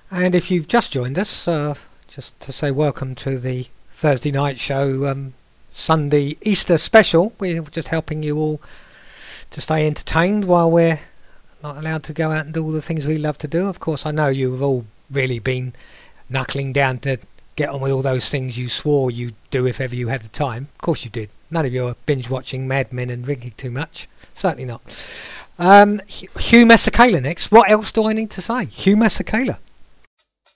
And if you've just joined us, just to say welcome to the Thursday night show, Sunday Easter special. We're just helping you all to stay entertained while we're not allowed to go out and do all the things we love to do. Of course, I know you've all really been knuckling down to get on with all those things you swore you'd do if ever you had the time. Of course you did. None of you are binge watching Mad Men and drinking too much. Certainly not. Hugh Masekela next. What else do I need to say? Hugh Masekela.